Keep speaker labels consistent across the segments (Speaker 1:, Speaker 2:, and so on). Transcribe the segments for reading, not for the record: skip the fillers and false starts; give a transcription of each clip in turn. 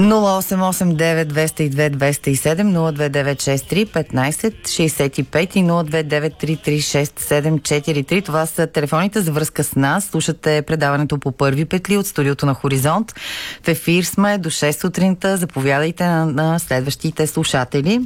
Speaker 1: 0889-202-207, 02963-1565 и 029336743. Това са телефоните за връзка с нас. Слушате предаването по първи петли от студиото на Хоризонт. В ефир сме до 6 сутринта. Заповядайте на следващите слушатели.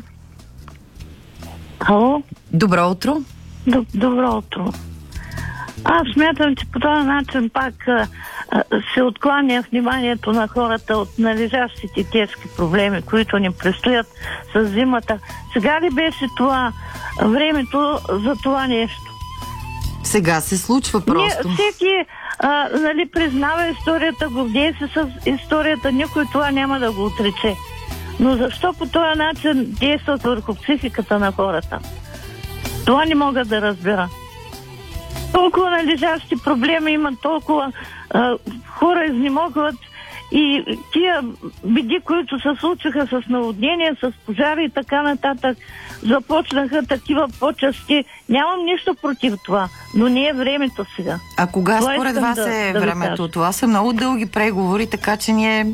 Speaker 2: Ало?
Speaker 1: Добро утро.
Speaker 2: Добро утро. Аз смятам, че по този начин пак се откланя вниманието на хората от належащите тежки проблеми, които ни предстоят с зимата. Сега ли беше това времето за това нещо?
Speaker 1: Сега се случва просто.
Speaker 2: Всеки признава историята, гордее се с историята, никой това няма да го отрече. Но защо по този начин действат върху психиката на хората? Това не мога да разбера. Толкова належащи проблеми имат, толкова хора изнемогват и тия беди, които се случиха с наводнения, с пожари и така нататък, започнаха такива почести. Нямам нищо против това, но не е времето сега.
Speaker 1: А кога според вас е времето? Това са много дълги преговори, така че ние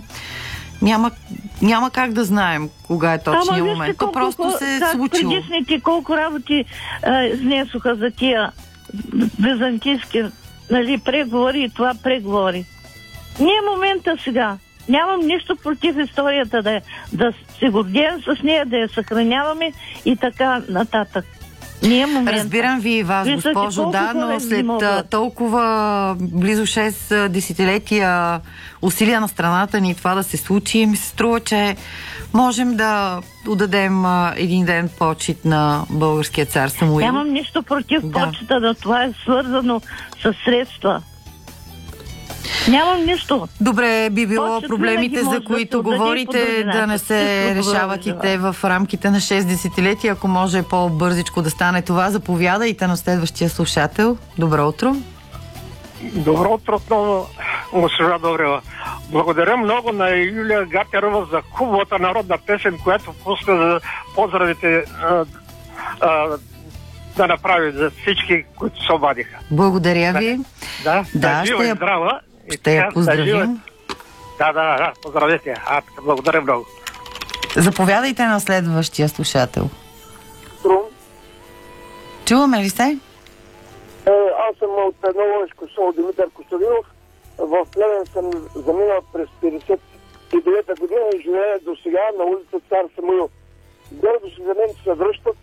Speaker 1: няма как да знаем кога е точният момент. То просто се е случило.
Speaker 2: Предишните колко работи изнесоха за тия византийски преговори и това преговори. Не е момента сега. Нямам нищо против историята да се гордеем с нея, да я съхраняваме и така нататък.
Speaker 1: Разбирам ви и вас, госпожо, да, но след толкова близо 6 десетилетия усилия на страната ни това да се случи, ми се струва, че можем да отдадем един ден почит на българския цар Самуил.
Speaker 2: Нямам нищо против почита, но това е свързано с средства. Нямам нищо.
Speaker 1: Добре, би било проблемите, за които говорите, да не се решават и те в рамките на 6 десетилетия. Ако може по-бързичко да стане това, заповядайте на следващия слушател. Добро утро.
Speaker 3: Добро утро отново, госпожа Добрева. Благодаря много на Юлия Гатерова за хубавата народна песен, която пусна за поздравите да направи за всички, които се обадиха.
Speaker 1: Благодаря ви.
Speaker 3: Да, жива и здрава.
Speaker 1: Ще я поздравим.
Speaker 3: Да, поздравете. Благодаря много.
Speaker 1: Заповядайте на следващия слушател. Чуваме ли се?
Speaker 4: Аз съм от Новолешко село Димитър Костадинов. В Плевен съм заминал през 59-та година и живея до сега на улица Цар Самуил. Гордо си за мен се връщат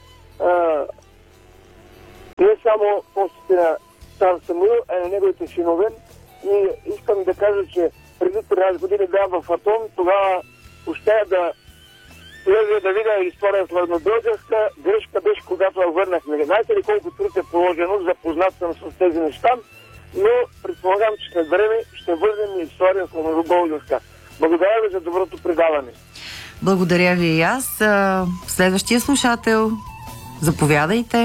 Speaker 4: не само постите на Цар Самуил, а и на неговите синове. И искам да кажа, че преди 13 години бях в Атон, тогава успях да влезе да видя история славнобългарска. Грешка беше, когато я върнахме. Знаете ли колко труд е положено, запознат съм с тези неща, но предполагам, че след време ще върнем история славнобългарска. Благодаря ви за доброто предаване.
Speaker 1: Благодаря ви и аз. Следващия слушател, заповядайте.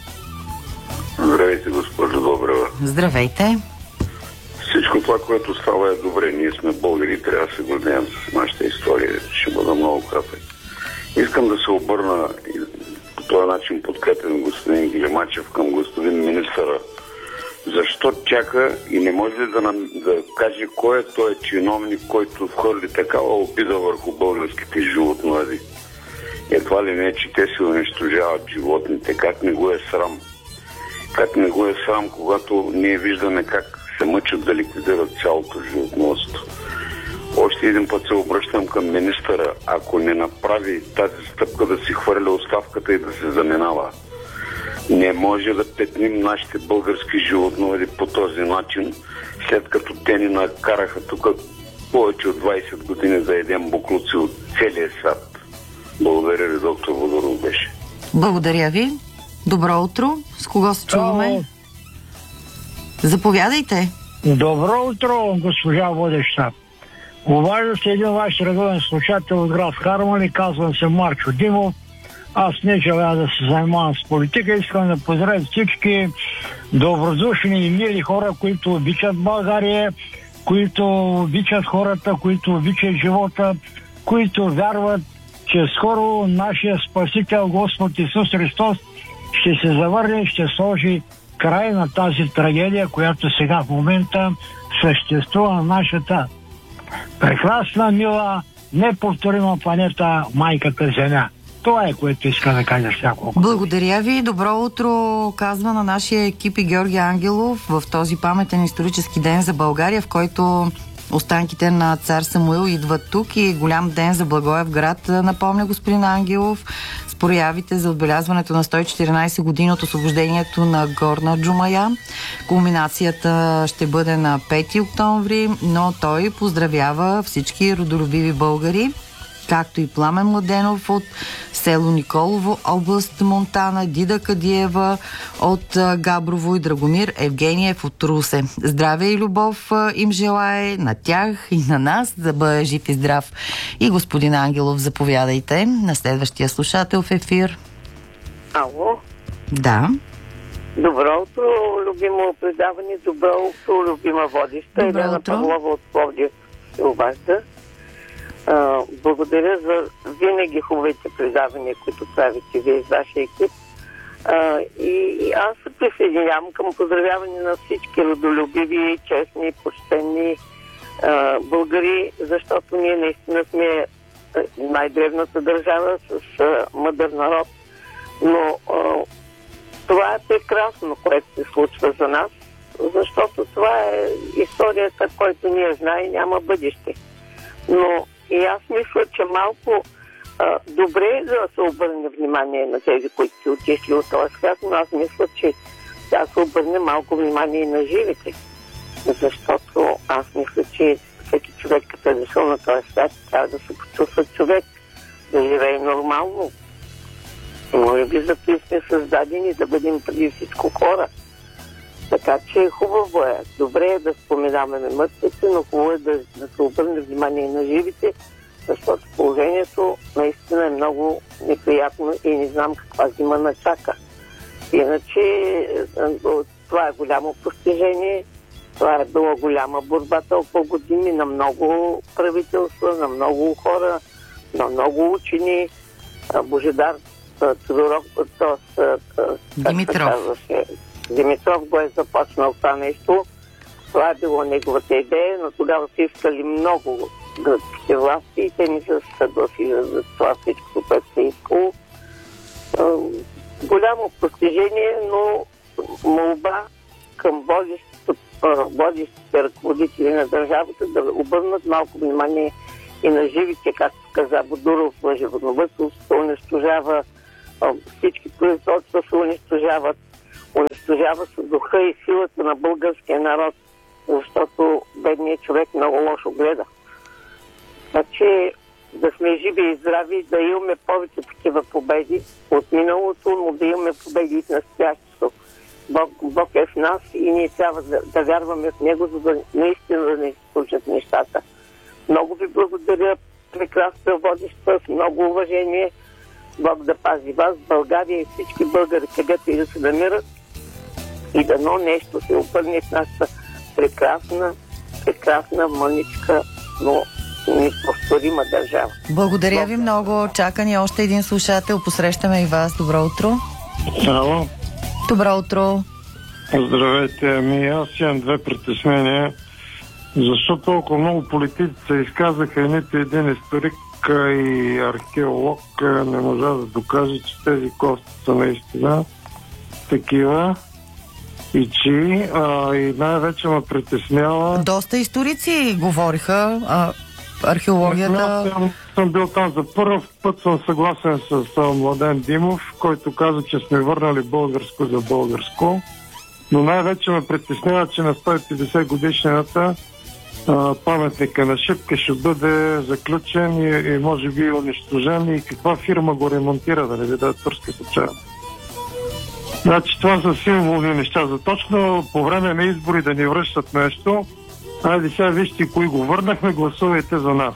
Speaker 5: Здравейте, госпожо Добрева.
Speaker 1: Здравейте.
Speaker 5: Всичко това, което става е добре. Ние сме българи, трябва да се гордеем с нашата история. Ще бъда много кратък. Искам да се обърна и по този начин подкрепям господин Гилемачев към господин министъра. Защо чака и не може ли да каже кой е той чиновник, който хвърли такава обида върху българските животновъди? Едва ли не, че те се унищожават животните. Как не го е срам? Как не го е срам, когато ние виждаме как се мъчат да ликвидират цялото животновъдство? Още един път се обръщам към министъра. Ако не направи тази стъпка да си хвърля оставката и да се заминава, не може да петним нашите български животновъди по този начин, след като те ни накараха тук повече от 20 години да едем буклуци от целия свят. Благодаря ви, доктор Водоров беше.
Speaker 1: Благодаря ви. Добро утро. С кого се чуваме? Заповядайте.
Speaker 6: Добро утро, госпожа водеща. Уважа се един ваш редовен слушател от град Харманли, казвам се Марчо Димов. Аз не желая да се занимавам с политика. Искам да поздравя всички добродушни и мили хора, които обичат България, които обичат хората, които обичат живота, които вярват, че скоро нашия Спасител Господ Исус Христос ще се завърне, ще сложи край на тази трагедия, която сега в момента съществува на нашата прекрасна, мила неповторима планета, майката Земя. Това е, което иска да кажа всяко.
Speaker 1: Благодаря ви. Добро утро, казва на нашия екип и Георги Ангелов в този паметен исторически ден за България, в който останките на цар Самуил идват тук и голям ден за Благоевград, напомня господин Ангелов, с проявите за отбелязването на 114 години от освобождението на Горна Джумая. Кулминацията ще бъде на 5 октомври, но той поздравява всички родолюбиви българи, както и Пламен Младенов от село Николово, област Монтана, Дида Кадиева от Габрово и Драгомир Евгениев от Русе. Здраве и любов им желае на тях и на нас, да бъде жив и здрав. И господин Ангелов, заповядайте на следващия слушател в ефир.
Speaker 7: Ало?
Speaker 1: Да.
Speaker 7: Добро утро, любимо предаване, добро утро, любима водеща. Елена Павлова от Пловдив се обажда. Благодаря за винаги хубавите предавания, които правите вие с вашия екип. И аз се присъединявам към поздравяване на всички родолюбиви, честни, почтени българи, защото ние наистина сме най-древната държава с мъдър народ. Но това е прекрасно, което се случва за нас, защото това е историята, която ние знаем, няма бъдеще. Но и аз мисля, че малко добре е да се обърне внимание на тези, които си отишли от този свят, но аз мисля, че да се обърне малко внимание и на живите. Защото аз мисля, че всеки човек, като е дошъл на този свят, трябва да се почувства човек, да живее нормално. Може би за това сме създадени да бъдем преди всичко хора. Така че хубаво е. Добре е да споменаваме мъртвите, но хубаво е да се обърне внимание на живите, защото положението наистина е много неприятно и не знам каква зима начака. Иначе това е голямо постижение, това е била голяма борба толкова години на много правителства, на много хора, на много учени. Божидар Димитров го е започнал това нещо. Това е било неговата идея, но тогава са искали много гръцките власти и те не са съгласили за това всичко, което се искало. Голямо постижение, но молба към водещите ръководители на държавата да обърнат малко внимание и на живите, както каза Бодуров, животновъдството се унищожава, всички производства се унищожава се духа и силата на българския народ, защото бедният човек много лошо гледа. Значи да сме живи и здрави, да имаме повече такива победи от миналото, но да имаме победи и в настоящето. Бог е в нас и ние трябва да вярваме в Него, за да наистина да не се случат нещата. Много ви благодаря, прекрасна водеща, с много уважение. Бог да пази вас, България и всички българи, където и да се намират. И дано нещо се обърне в нашата прекрасна, мъничка, но неповторима държава.
Speaker 1: Благодаря ви много. Чака ни още един слушател. Посрещаме и вас. Добро утро.
Speaker 3: Ало.
Speaker 1: Добро утро.
Speaker 3: Здравейте. Аз имам две притеснения. Защо толкова много политици се изказаха и нито един историк и археолог не можа да докаже, че тези кости са наистина такива и че и най-вече ме притеснява.
Speaker 1: Доста историци говориха. Археологията...
Speaker 3: Аз съм бил там за първ път, съм съгласен с Младен Димов, който каза, че сме върнали българско за българско. Но най-вече ме притеснява, че на 150 годишнината паметника на Шипка ще бъде заключен и може би унищожен и каква фирма го ремонтира, да не ви да турска случайно. Значи това са символни неща. За точно по време на избори да ни връщат нещо, айде сега вижте кои го върнахме, гласувайте за нас.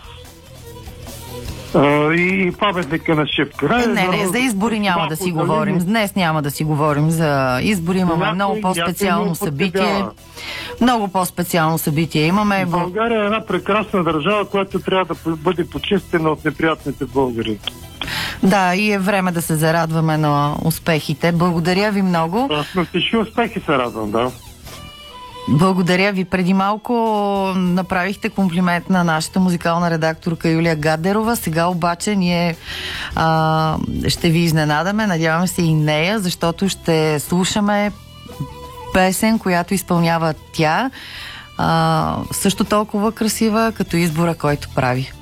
Speaker 3: И паметника на Шипка.
Speaker 1: Не, за избори няма да си говорим. Днес няма да си говорим за избори. Имаме много по-специално събитие. Много по-специално събитие имаме.
Speaker 3: България е една прекрасна държава, която трябва да бъде почистена от неприятните българи.
Speaker 1: Да, и е време да се зарадваме на успехите. Благодаря ви много.
Speaker 3: Аз на всички успехи се радвам, да.
Speaker 1: Благодаря ви. Преди малко направихте комплимент на нашата музикална редакторка Юлия Гадерова. Сега обаче ние ще ви изненадаме. Надяваме се и нея, защото ще слушаме песен, която изпълнява тя. Също толкова красива, като избора, който прави.